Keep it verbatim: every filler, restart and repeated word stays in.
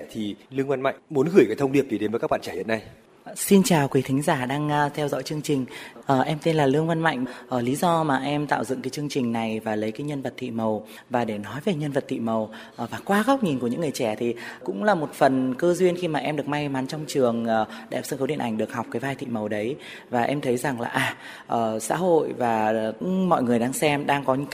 thì Lương Văn Mạnh muốn gửi cái thông điệp gì đến với các bạn trẻ hiện nay? Xin chào quý thính giả đang theo dõi chương trình. À, em tên là Lương Văn Mạnh. À, lý do mà em tạo dựng cái chương trình này và lấy cái nhân vật Thị Màu và để nói về nhân vật Thị Màu à, và qua góc nhìn của những người trẻ thì cũng là một phần cơ duyên khi mà em được may mắn trong trường à, Đại học Sân khấu Điện ảnh được học cái vai Thị Màu đấy, và em thấy rằng là à, à xã hội và mọi người đang xem đang có những